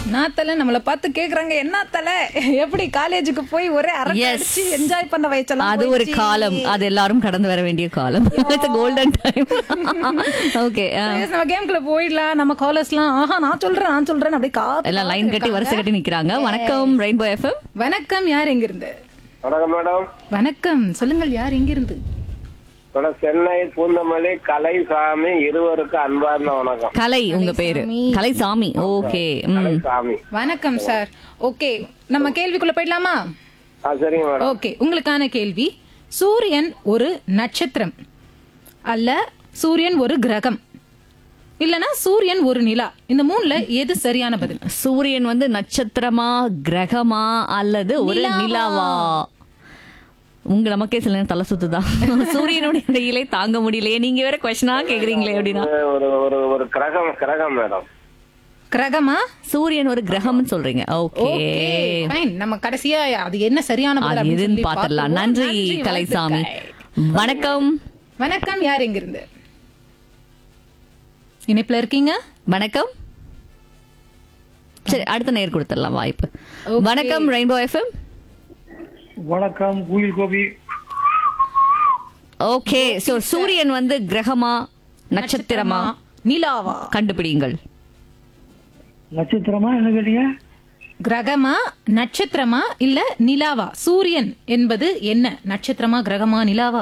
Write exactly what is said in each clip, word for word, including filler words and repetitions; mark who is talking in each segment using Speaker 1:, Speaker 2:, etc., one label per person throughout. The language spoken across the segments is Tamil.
Speaker 1: நான் தலை நம்மள பார்த்து கேக்குறாங்க என்ன தலை எப்படி காலேஜுக்கு போய் ஒரே அரட்டை அடிச்சு என்ஜாய் பண்ண வச்சலாம்.
Speaker 2: அது ஒரு காலம், அது எல்லாரும் கடந்து வர வேண்டிய காலம். It's golden time. ஓகே,
Speaker 1: நம்ம கேம்குள்ள போயிடலாம். நம்ம காலர்ஸ்லாம் ஆஹா நான் சொல்றேன் நான் சொல்றேன் அப்படி காத்து
Speaker 2: எல்லாம் லைன் கட்டி வரிசை கட்டி நிக்கிறாங்க. வணக்கம் ரெயின்போ எஃப்எம்.
Speaker 1: வணக்கம், யார் எங்க இருந்து?
Speaker 3: வணக்கம் மேடம்.
Speaker 1: வணக்கம், சொல்லுங்கள் யார் எங்க இருந்து?
Speaker 3: மேடம் சென்னை பூந்தமல்லி கலைசாமி, இருவருக்கு அன்பார்ந்த வணக்கம்.
Speaker 2: கலை உங்க பேரு? கலைசாமி. ஓகே,
Speaker 3: கலைசாமி.
Speaker 1: வணக்கம் சார். ஓகே, நம்ம கேள்விக்குள்ள போயிடலாமா?
Speaker 3: ஆ சரிங்க மேடம்.
Speaker 1: ஓகே, உங்களுக்கான கேள்வி, சூரியன் ஒரு நட்சத்திரம் அல்ல சூரியன் ஒரு கிரகம் இல்லனா சூரியன் ஒரு நிலா, இந்த மூணுல எது சரியான பதில்?
Speaker 2: சூரியன் வந்து நட்சத்திரமா கிரகமா அல்லது ஒரு நிலாவா? உங்க நமக்கே சில நேரம் தலை சுத்துதான். சூரியனுடைய வெயிலை தாங்க முடியலையே, நீங்க வேற கொஸ்டினா கேக்குறீங்களே அப்படின்னா.
Speaker 3: ஒரு ஒரு ஒரு கிரகம் கிரகம் மேடம்.
Speaker 1: கிரகமா?
Speaker 2: சூரியன் ஒரு கிரகம்னு சொல்றீங்க. Okay,
Speaker 1: fine. நம்ம கடைசியா அது என்ன சரியான பதில்
Speaker 2: அது
Speaker 1: அப்படின்னு
Speaker 2: எதுன்னு
Speaker 1: சொல்லி
Speaker 2: பாத்துடலாம்.
Speaker 1: பார்த்துருவோம்.
Speaker 2: நன்றி கலைசாமி.
Speaker 1: வாழ்த்துக்கள்.
Speaker 2: வணக்கம்.
Speaker 1: வணக்கம், யார் எங்க இருந்து இணைப்புல இருக்கீங்க?
Speaker 2: வணக்கம். சரி, அடுத்த நேர் கொடுத்துடலாம் வாய்ப்பு.
Speaker 1: Okay.
Speaker 2: வணக்கம் ரெயின்போ எஃப்எம்.
Speaker 4: வணக்கம், குயில் கோபி.
Speaker 2: ஓகே, சோ சூரியன் வந்து கிரகமா நட்சத்திரமா
Speaker 1: நிலாவா?
Speaker 2: கண்டுபிடிங்கள்.
Speaker 4: நட்சத்திரமா என்ன கேட்டீங்க?
Speaker 1: கிரகமா நட்சத்திரமா இல்ல நிலாவா? சூரியன் என்பது என்ன, நட்சத்திரமா கிரகமா நிலாவா?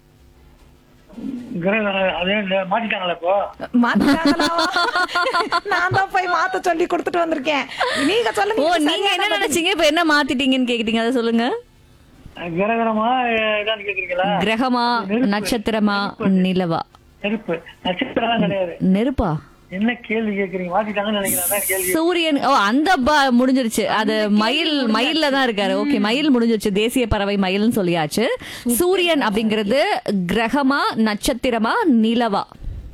Speaker 4: கிரகம் அதே மாத்திட்டாங்களா இப்போ?
Speaker 1: மாத்திட்டாங்களா? நான் தான் போய் மாத்த சொல்லி கொடுத்துட்டு வந்திருக்கேன். நீங்க
Speaker 2: ஓ,
Speaker 1: சொல்லுங்க.
Speaker 2: நீங்க என்ன நினைச்சீங்க, இப்ப என்ன மாத்திட்டீங்கன்னு கேக்குறீங்க, அதை சொல்லுங்க.
Speaker 4: கிரகமா இதான்னு கேக்குறீங்களா?
Speaker 2: கிரகமா நட்சத்திரமா நிலவா?
Speaker 4: நெருப்பு. நட்சத்திரம் கிடையாது.
Speaker 2: நெருப்பா?
Speaker 4: என்ன கேள்வி கேக்குறீங்க? மாத்திட்டாங்கன்னு நினைக்கிறேன் கேள்வி.
Speaker 2: சூரியன். ஓ, அந்த ப- முடிஞ்சிருச்சு. அது மயில், மயில்ல தான் இருக்காரு. ஓகே, மயில் முடிஞ்சிருச்சு. தேசிய பறவை மயில்னு சொல்லியாச்சு. சூரியன் அப்படிங்கிறது கிரகமா நட்சத்திரமா நிலவா?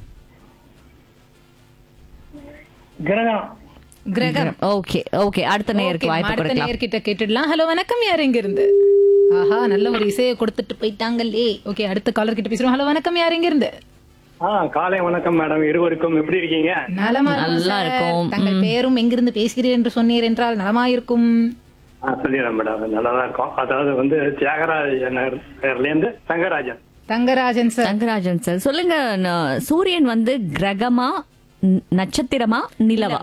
Speaker 4: கிரகம்.
Speaker 1: கிரகம்.
Speaker 2: ஓகே ஓகே, அடுத்த நேருக்கு
Speaker 1: Okay,
Speaker 2: வாய்ப்பு
Speaker 1: அடுத்த
Speaker 2: கொடுக்கலாம்.
Speaker 1: நேர்கிட்ட கேட்டுடலாம். ஹலோ வணக்கம், யார் எங்க இருந்து? ஆஹா, நல்ல ஒரு இசையை கொடுத்துட்டு போயிட்டாங்களே. ஓகே, அடுத்த காலர் கிட்ட பேசுறோம். ஹலோ வணக்கம், யார் எங்க இருந்து?
Speaker 5: ஆ காலை வணக்கம் மேடம், இருவருக்கும் எப்படி இருக்கீங்க?
Speaker 1: நலமா
Speaker 2: நல்லா இருக்கும்.
Speaker 1: தங்கள் பேரும் எங்கிருந்து பேசுகிறீர் என்று சொன்னீர் என்றால் நலமாயிருக்கும்.
Speaker 5: ஆ சொல்லிடுறேன் மேடம், நல்லா தான் இருக்கும். அதாவது வந்து தியாகராஜன்ல இருந்து தங்கராஜன்.
Speaker 1: தங்கராஜன் சார்.
Speaker 2: தங்கராஜன் சார், சொல்லுங்க. ந- சூரியன் வந்து கிரகமா ந- நட்சத்திரமா நிலவா?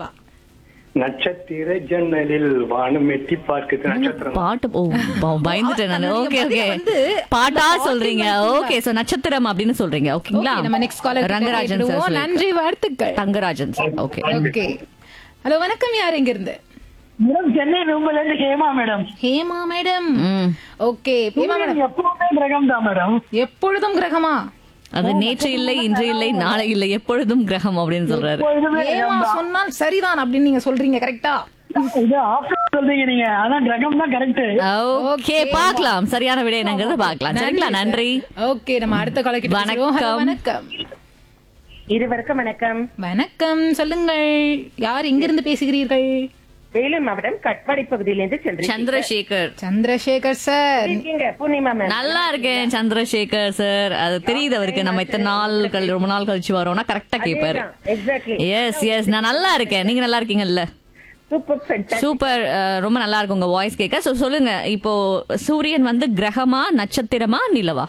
Speaker 5: நட்சத்திர ஜன்னலில் வானம் எட்டி பார்க்குது நட்சத்திரம்.
Speaker 2: பாட்டு. ஓ, ப- பயந்துட்டேன் நான். ஓகே ஓகே, பாட்டா சொல்றீங்க. ஓகே, சோ நட்சத்திரம் அப்படின்னு சொல்றீங்க. ஓகேங்களா?
Speaker 1: Okay, நம்ம நெக்ஸ்ட் காலர்
Speaker 2: ரங்கராஜன் சார் சொல்லிருக்காரு.
Speaker 1: நன்றி, வாழ்த்துக்கள்.
Speaker 2: Thangarajan sir. Okay
Speaker 1: okay, hello வணக்கம், யார் எங்க இருந்து?
Speaker 4: மேடம் சென்னை ரூம்ல இருந்து ஹேமா மேடம்.
Speaker 1: ஹேமா மேடம்.
Speaker 2: ம்.
Speaker 1: Okay, Hema madam.
Speaker 4: எப்பவுமே கிரகம் தான் மேடம்.
Speaker 1: எப்பொழுதும் கிரகமா?
Speaker 2: அது நேற்று இல்லை, இன்று இல்லை, நாளை இல்லை, எப்பொழுதும் கிரகம் அப்படின்னு சொல்றாரு.
Speaker 4: எப்பொழுதுமே
Speaker 1: ஹேமா சொன்னால் சரிதான் அப்படின்னு நீங்க சொல்றீங்க, கரெக்டா?
Speaker 4: இது ஆப்ஷன் சொல்றீங்க நீங்க, ஆனா கிரகம் தான் கரெக்ட்.
Speaker 2: ஓகே, பார்க்கலாம் சரியான விடை என்னங்கிறத பார்க்கலாம். சரிங்களா? நன்றி.
Speaker 1: ஓகே, நம்ம அடுத்த காலர் கிட்ட பேசுறோம். ஹலோ வணக்கம்.
Speaker 6: இருவருக்கும் வணக்கம்.
Speaker 1: வணக்கம், சொல்லுங்கள் யார் எங்கிருந்து பேசுகிறீர்கள்?
Speaker 6: வேலூர் மாவட்டம் கட்பாடி பகுதியிலிருந்து சென்று
Speaker 2: சந்திரசேகர்.
Speaker 1: சந்திரசேகர் சார்.
Speaker 6: இருக்கீங்க பூர்ணிமா மேம்.
Speaker 2: நல்லா இருக்கேன் சந்திரசேகர் சார். அது தெரியுது அவருக்கு. நம்ம இத்தனை நாள் ரொம்ப நாள் கழிச்சு வரோம்னா கரெக்டா கேட்பாரு.
Speaker 6: எக்ஸாக்ட்லி.
Speaker 2: எஸ் எஸ், நான் நல்லா இருக்கேன். நீங்க நல்லா இருக்கீங்கல்ல?
Speaker 6: Super fantastic.
Speaker 2: சூப்பர், ரொம்ப நல்லா இருக்கு உங்க வாய்ஸ் கேட்க. சோ சொல்லுங்க, இப்போ சூரியன் வந்து கிரகமா நட்சத்திரமா நிலவா?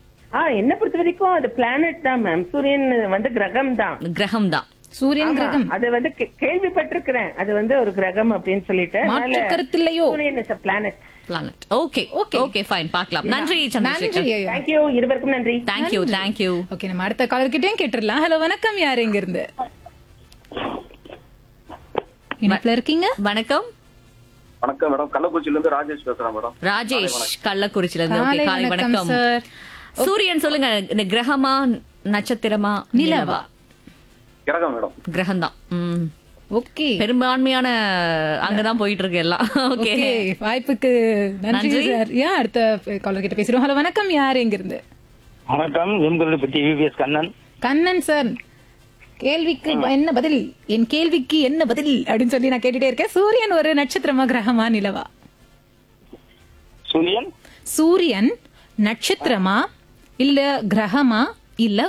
Speaker 6: ஆ என்ன பொறுத்த வரைக்கும் அது பிளானட் தான் மேம். சூரியன் வந்து கிரகம் தான்.
Speaker 2: கிரகம் தான்.
Speaker 1: சூரியன் கிரகம்.
Speaker 6: அது வந்து கே- கேள்விப்பட்டிருக்கிறேன். அது வந்து ஒரு கிரகம் அப்படின்னு சொல்லிட்டு.
Speaker 1: மாற்று கருத்தில்லையோ?
Speaker 6: சூரியன் is a planet.
Speaker 2: Planet. Okay okay okay, fine, பார்க்கலாம். நன்றி சந்திரசேகர்.
Speaker 1: நன்றி.
Speaker 6: Thank you. இருவருக்கும் நன்றி.
Speaker 2: Thank you thank you.
Speaker 1: Okay, நம்ம அடுத்த காலர் கிட்டயும் கேட்டுடலாம். ஹலோ வணக்கம், யார் எங்க இருந்து? இணைப்புல இருக்கீங்க?
Speaker 2: வணக்கம்.
Speaker 3: வணக்கம் மேடம், கள்ளக்குறிச்சியில இருந்து ராஜேஷ் பேசுறேன் மேடம்.
Speaker 2: ராஜேஷ் கள்ளக்குறிச்சில இருந்து.
Speaker 1: காலை
Speaker 2: ஓகே, காலை
Speaker 1: வணக்கம்
Speaker 2: வணக்கம்
Speaker 1: சார்.
Speaker 2: சூரியன் சொல்லுங்க, இந்த கிரகமா நட்சத்திரமா நிலவா?
Speaker 3: கிரகம் மேடம்.
Speaker 2: கிரகம் தான். ம்.
Speaker 1: ஓகே
Speaker 2: பெரும்பான்மையான அங்கதான் போயிட்டு இருக்கு எல்லாம். ஓகே,
Speaker 1: ஓகே, வாய்ப்புக்கு நன்றி
Speaker 2: நன்றி.
Speaker 1: சார். யா அடுத்த காலர் கிட்ட பேசுறோம். ஹலோ வணக்கம், யார் எங்க இருந்து?
Speaker 5: வணக்கம், எம்கல்பட்டி விவிஎஸ் கண்ணன்.
Speaker 1: கண்ணன் சார், கேள்விக்கு என்ன பதில், என் கேள்விக்கு என்ன பதில் அப்படின்னு சொல்லி நான் கேட்டுட்டே இருக்கேன். சூரியன் ஒரு நட்சத்திரமா கிரகமா நிலவா?
Speaker 5: சூரியன்
Speaker 1: சூரியன் நட்சத்திரமா இல்ல கிரகமா இல்ல